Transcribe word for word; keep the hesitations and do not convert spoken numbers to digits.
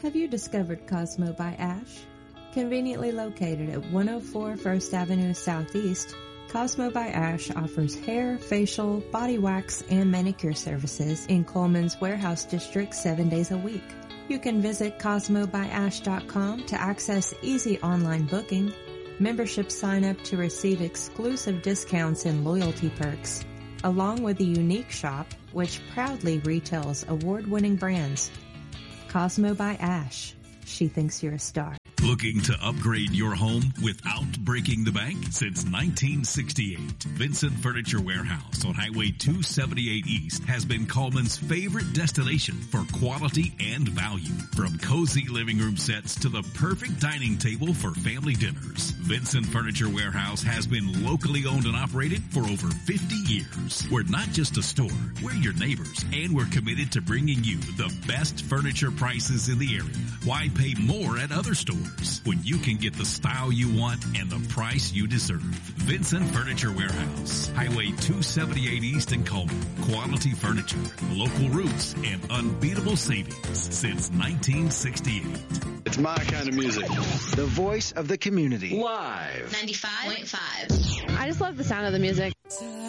Have you discovered Cosmo by Ash? Conveniently located at one oh four First Avenue Southeast, Cosmo by Ash offers hair, facial, body wax, and manicure services in Coleman's warehouse district seven days a week. You can visit cosmo by ash dot com to access easy online booking. Membership sign up to receive exclusive discounts and loyalty perks, along with a unique shop which proudly retails award-winning brands. Cosmo by Ash. She thinks you're a star. Looking to upgrade your home without breaking the bank? Since nineteen sixty-eight, Vincent Furniture Warehouse on Highway two seventy-eight East has been Coleman's favorite destination for quality and value. From cozy living room sets to the perfect dining table for family dinners, Vincent Furniture Warehouse has been locally owned and operated for over fifty years. We're not just a store, we're your neighbors, and we're committed to bringing you the best furniture prices in the area. Why pay more at other stores when you can get the style you want and the price you deserve? Vincent Furniture Warehouse, Highway two seventy-eight East in Coleman. Quality furniture, local roots, and unbeatable savings since nineteen sixty-eight. It's my kind of music. The voice of the community. Live. ninety-five point five. I just love the sound of the music.